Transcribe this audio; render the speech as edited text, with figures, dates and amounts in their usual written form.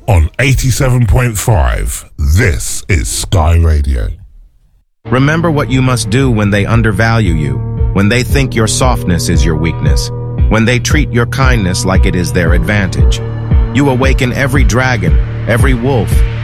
On 87.5, this is Sky Radio. Remember what you must do when they undervalue you, when they think your softness is your weakness, when they treat your kindness like it is their advantage. You awaken every dragon, every wolf,